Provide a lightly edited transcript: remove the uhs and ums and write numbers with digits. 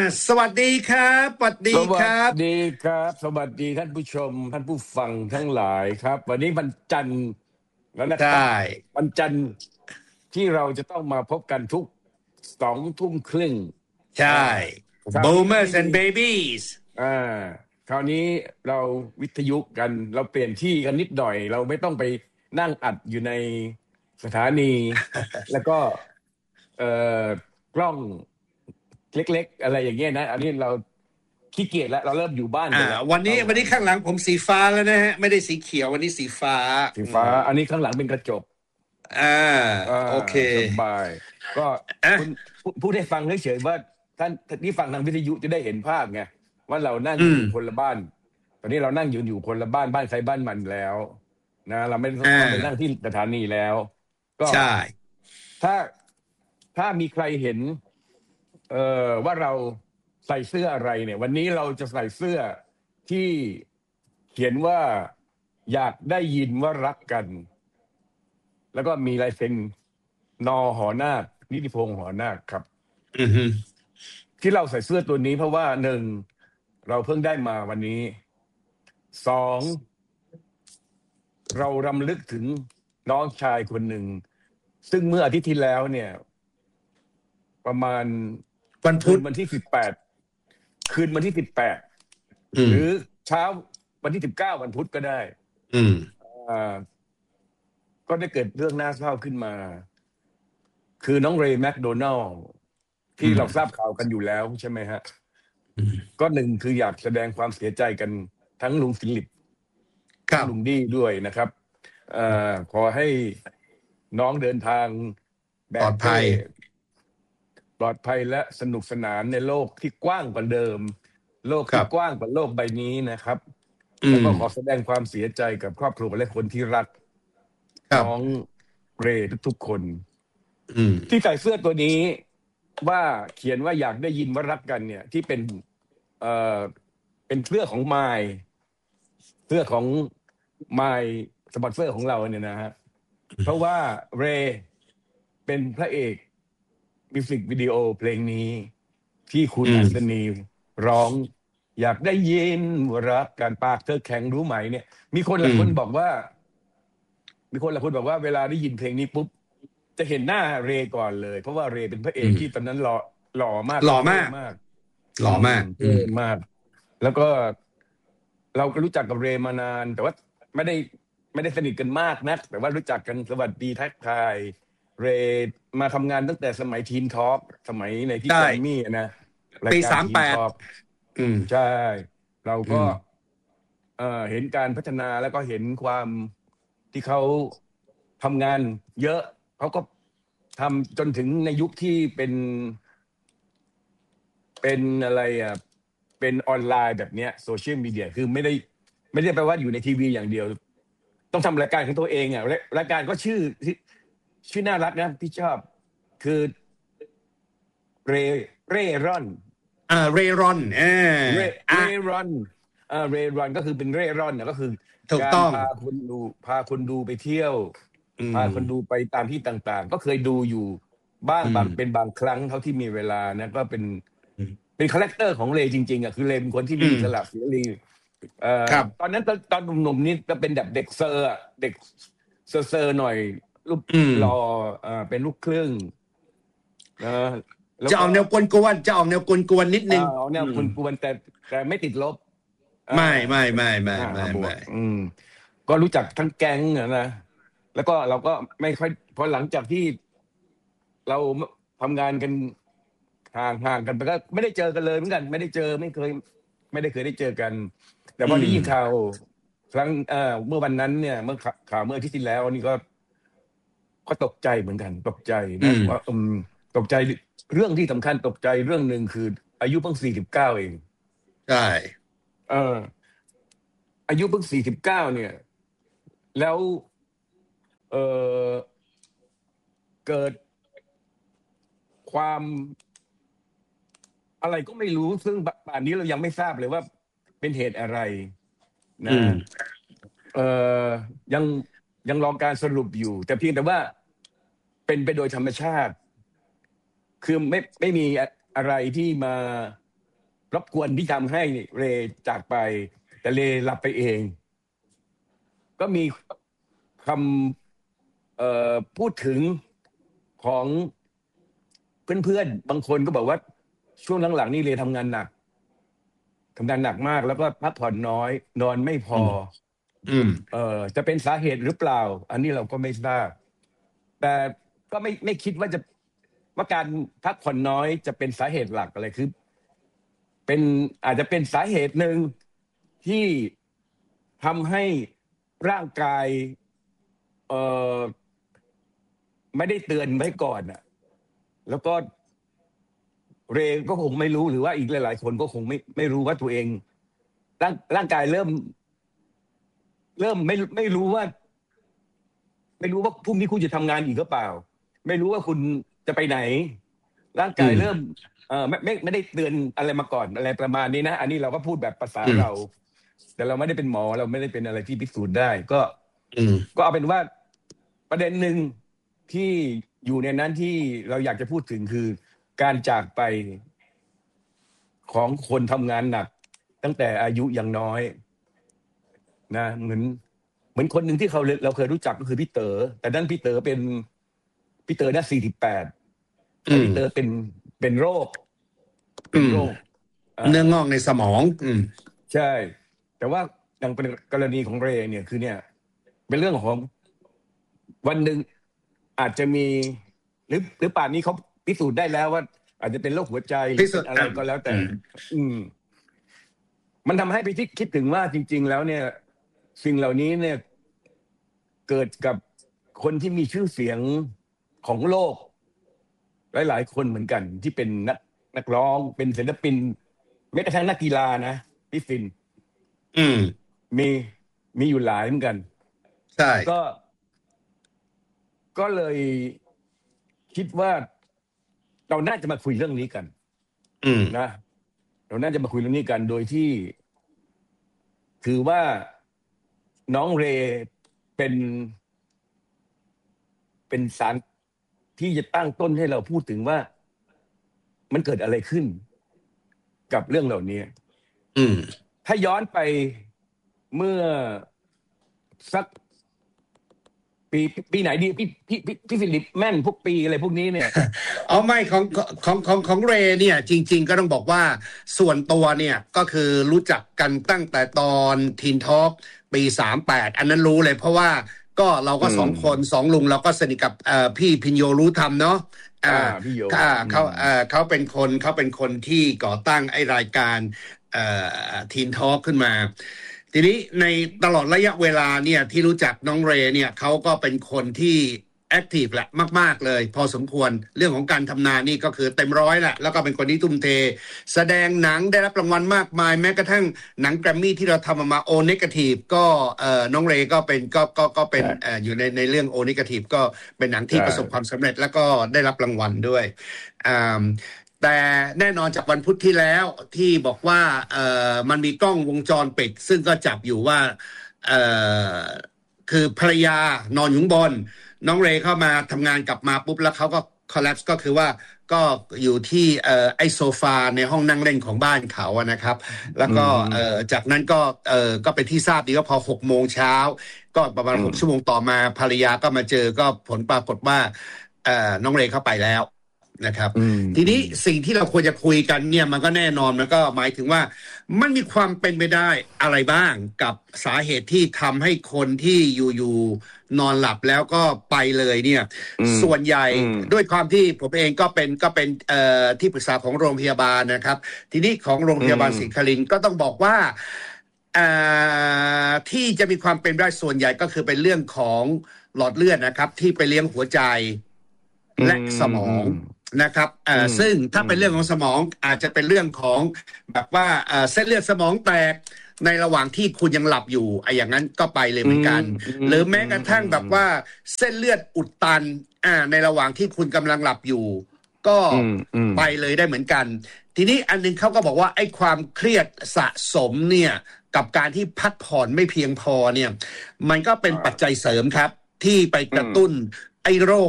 สวัสดีครับสวัสดีสควัสรับดีครับสวัสดีท่านผู้ชมท่านผู้ฟังทั้งหลายครับวันนี้วันจันทร์แล้วนะใชครับ่วันจันทร์ที่เราจะต้องมาพบกันทุก20:30 ใช่อ่าคราวนี้ไม่ Boomers มี and Babies อ่าคราวนี้เราวิทยุกันเราเปลี่ยนที่กันนิดหน่อยเราไม่ต้องไปนั่งอัดอยู่ในสถานีแล้วก็เอ่อกล้องเล็กๆอะไรอย่างเงี้ยนะอันนี้เราขี้เกียจแล้วเราเริ่มอยู่บ้านกันแล้ววันนี้เราข้างหลังผมสีฟ้าแล้วนะฮะไม่ได้สีเขียววันนี้สีฟ้าสีฟ้าอันนี้ข้างหลังเป็นกระจกอ่าอ่าโอเคสบายก็อ่ะคุณพูดให้ฟังเฉยๆว่าท่านที่ฟังทางวิทยุจะได้เห็นภาพไงว่าเรานั่งกันอยู่คนละบ้านตอนนี้เรานั่งอยู่คนละบ้านใครบ้านมันแล้วนะเราไม่ต้องไปนั่งที่สถานีแล้วก็ใช่ถ้าถ้ามีใครเห็นว่าเราใส่เสื้ออะไรเนี่ยวันนี้เราจะใส่เสื้อที่เขียนว่าอยากได้ยินว่ารักกันแล้วก็มีลายเซ็นนอหอนาคนิติพงษ์หอนาคครับที่เราใส่เสื้อตัวนี้เพราะว่าหนึ่งเราเพิ่งได้มาวันนี้สองเรารำลึกถึงน้องชายคนหนึ่งซึ่งเมื่ออาทิตย์ที่แล้วเนี่ยประมาณวันพุธวันที่18คืนวันที่18หรือเช้าวันที่19วันพุธก็ได้ก็ได้เกิดเรื่องน่าเศร้าขึ้นมาคือน้องเรย์แมคโดนัลด์ที่เราทราบข่าวกันอยู่แล้วใช่ไหมฮะก็หนึ่งคืออยากแสดงความเสียใจกันทั้งลุงฟิลิปทั้งลุงดี้ด้วยนะครับขอให้น้องเดินทางปลอดภัยและสนุกสนานในโลกที่กว้างกว่าเดิมโลกที่กว้างกว่าโลกใบนี้นะครับแล้วก็ขอแสดงความเสียใจกับครอบครัวและคนที่รักน้องเรย์ทุกๆคนที่ใส่เสื้อตัวนี้ว่าเขียนว่าอยากได้ยินว่ารักกันเนี่ยที่เป็นเสื้อของไมล์เสื้อของไมล์สปอนเซอร์ของเราเนี่ยนะฮะเพราะว่าเรย์เป็นพระเอกมิวสิกวิดีโอเพลงนี้ที่คุณอัศนีร้องอยากได้ยินว่ารักกันปากเธอแข็งรู้ไหมเนี่ยมีคนหลายคนบอกว่าเวลาได้ยินเพลงนี้ปุ๊บจะเห็นหน้าเรย์ก่อนเลยเพราะว่าเรย์เป็นพระเอกที่ตอนนั้นหล่อมากแล้วก็เราก็รู้จักกับเรย์มานานแต่ว่าไม่ได้สนิทกันมากนักแต่ว่ารู้จักกันสวัสดีทักทายเรย์มาทำงานตั้งแต่สมัยทีนทอล์กสมัยในที่แกรมมี่นะปี 38ใช่เราก็เห็นการพัฒนาแล้วก็เห็นความที่เขาทำงานเยอะเขาก็ทำจนถึงในยุคที่เป็นอะไรเป็นออนไลน์แบบเนี้ยโซเชียลมีเดียคือไม่ได้แปลว่าอยู่ในทีวีอย่างเดียวต้องทำรายการของตัวเองรายการก็ชื่อน่ารักนะที่ชอบคือเร่ร่อนเรรอนเรรอนก็คือเป็นเร่ร่อนก็คือการพาคนดูไปเที่ยวพาคนดูไปตามที่ต่างๆก็เคยดูอยู่บ้างเป็นบางครั้งเท่าที่มีเวลานะก็เป็นคาแรคเตอร์ของเรย์จริงๆคือเรย์เป็นคนที่มีอิสระเสรีตอนนั้นตอนหนุ่มๆนี่ก็เป็นแบบเด็กเซอร์เด็กเซอร์หน่อยรูปหล่อเป็นลูกครึ่งจะออกแนวกวนนิดนึงออกแนวกวนแต่ไม่ติดลบไม่ก็รู้จักทั้งแก๊งนะแล้วก็เราก็ไม่ค่อยพอหลังจากที่เราทำงานกันห่างกันไปก็ไม่ได้เจอกันเลยเหมือนกันไม่ได้เคยได้เจอกันแต่พอได้ยินข่าวครั้งเมื่อวันนั้นเนี่ยเมื่อข่าวเมื่ออาทิตย์ที่แล้วนี่ก็ตกใจเหมือนกันตกใจนะว่าตกใจเรื่องที่สำคัญตกใจเรื่องหนึ่งคืออายุเพิ่ง49เองใช่อายุเพิ่ง49เนี่ยแล้วเกิดความอะไรก็ไม่รู้ซึ่งป่านนี้เรายังไม่ทราบเลยว่าเป็นเหตุอะไรนะยังรอการสรุปอยู่แต่เพียงแต่ว่าเป็นไปโดยธรรมชาติคือไม่มีอะไรที่มารบกวนที่ทำให้เรจากไปแต่เรหลับไปเองก็มีคำพูดถึงของเพื่อนๆบางคนก็บอกว่าช่วงหลังๆนี่เรทำงานหนักมากแล้วก็พักผ่อนน้อยนอนไม่พอจะเป็นสาเหตุหรือเปล่าอันนี้เราก็ไม่ทราบแต่ก็ไม่คิดว่าการพักผ่อนน้อยจะเป็นสาเหตุหลักอะไรคืออาจจะเป็นสาเหตุหนึ่งที่ทำให้ร่างกายไม่ได้เตือนไว้ก่อนแล้วก็เรก็คงไม่รู้หรือว่าอีกหลายๆคนก็คงไม่รู้ว่าตัวเองร่างกายเริ่มไม่รู้ว่าพรุ่งนี้คุณจะทำงานอีกหรือเปล่าไม่รู้ว่าคุณจะไปไหนร่างกายเริ่มไม่ได้เตือนอะไรมาก่อนอะไรประมาณนี้นะอันนี้เราก็พูดแบบภาษาเราแต่เราไม่ได้เป็นหมอเราไม่ได้เป็นอะไรที่พิสูจน์ได้ก็เอาเป็นว่าประเด็นหนึ่งที่อยู่ในนั้นที่เราอยากจะพูดถึงคือการจากไปของคนทำงานหนักตั้งแต่อายุยังน้อยนะเหมือนคนหนึ่งที่เราเคยรู้จักก็คือพี่เต๋อแต่นั้นพี่เต๋อน่ะ48พี่เต๋อเป็นโรคเนื้องอกในสมองใช่แต่ว่าอย่างเป็นกรณีของเรเนี่ยคือเนี่ยเป็นเรื่องของวันหนึ่งอาจจะมีหรือป่านนี้เขาพิสูจน์ได้แล้วว่าอาจจะเป็นโรคหัวใจหรือเป็นอะไรก็แล้วแต่มันทำให้ไปคิดถึงว่าจริงๆแล้วเนี่ยสิ่งเหล่านี้เนี่ยเกิดกับคนที่มีชื่อเสียงของโลกหลายๆคนเหมือนกันที่เป็นนักร้องเป็นศิลปินแม้กระทั่งนักกีฬานะพี่ฟินมีอยู่หลายเหมือนกันใช่ก็เลยคิดว่าเราน่าจะมาคุยเรื่องนี้กันนะเราน่าจะมาคุยเรื่องนี้กันโดยที่ถือว่าน้องเรเป็นสารที่จะตั้งต้นให้เราพูดถึงว่ามันเกิดอะไรขึ้นกับเรื่องเหล่านี้ถ้าย้อนไปเมื่อสักปีไหนดีพี่ฟิลิปแม่นพวกปีอะไรพวกนี้เนี่ยไม่ของเรเนี่ยจริงๆก็ต้องบอกว่าส่วนตัวเนี่ยก็คือรู้จักกันตั้งแต่ตอนทีนทอล์กปี38อันนั้นรู้เลยเพราะว่าก็เราก็2 ลุงเราก็สนิทกับพี่พิญโยรู้ธรรมเนาะพี่โยเขาเป็นคนที่ก่อตั้งไอ้รายการทีนทอล์กขึ้นมาทีนี้ในตลอดระยะเวลาเนี่ยที่รู้จักน้องเรเนี่ยเขาก็เป็นคนที่แอคทีฟแหละมากๆเลยพอสมควรเรื่องของการทำนานี่ก็คือเต็มร้อยแหละแล้วก็เป็นคนที่ทุ่มเทแสดงหนังได้รับรางวัลมากมายแม้กระทั่งหนังแกรมมี่ที่เราทำมาโอเนกาทีฟก็น้องเรก็เป็นอยู่ในเรื่องโอเนกาทีฟก็เป็นหนังที่ประสบความสำเร็จแล้วก็ได้รับรางวัลด้วยแต่แน่นอนจากวันพุธที่แล้วที่บอกว่ามันมีกล้องวงจรปิดซึ่งก็จับอยู่ว่าคือภรรยานอนอยู่บนน้องเรเข้ามาทำงานกลับมาปุ๊บแล้วเขาก็ collapse ก็คือว่าก็อยู่ที่ไอโซฟาในห้องนั่งเล่นของบ้านเขานะครับแล้วก็จากนั้นก็เป็นที่ทราบดีว่าพอ6 โมงเช้าก็ประมาณ6 ชั่วโมงต่อมาภรรยาก็มาเจอก็ผลปรากฏว่าน้องเรเข้าไปแล้วนะครับทีนี้สิ่งที่เราควรจะคุยกันเนี่ยมันก็แน่นอนมันก็หมายถึงว่ามันมีความเป็นไปได้อะไรบ้างกับสาเหตุที่ทำให้คนที่อยู่นอนหลับแล้วก็ไปเลยเนี่ยส่วนใหญ่ด้วยความที่ผมเองก็เป็นที่ปรึกษาของโรงพยาบาลนะครับทีนี้ของโรงพยาบาลศรีนครินทร์ก็ต้องบอกว่าที่จะมีความเป็นได้ส่วนใหญ่ก็คือเป็นเรื่องของหลอดเลือดนะครับที่ไปเลี้ยงหัวใจและสมองนะครับซึ่งถ้าเป็นเรื่องของสมองอาจจะเป็นเรื่องของแบบว่าเส้นเลือดสมองแตกในระหว่างที่คุณยังหลับอยู่อย่างนั้นก็ไปเลยเหมือนกันหรือแม้กระทั่งแบบว่าเส้นเลือดอุดตันในระหว่างที่คุณกำลังหลับอยู่ก็ไปเลยได้เหมือนกันทีนี้อันนึงเขาก็บอกว่าไอ้ความเครียดสะสมเนี่ยกับการที่พักผ่อนไม่เพียงพอเนี่ยมันก็เป็นปัจจัยเสริมครับที่ไปกระตุ้นไอ้โรค